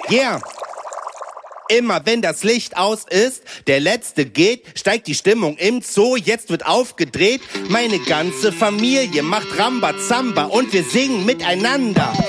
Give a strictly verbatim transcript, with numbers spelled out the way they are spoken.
Yeah. Immer wenn das Licht aus ist, der Letzte geht, steigt die Stimmung im Zoo, jetzt wird aufgedreht. Meine ganze Familie macht Rambazamba und wir singen miteinander.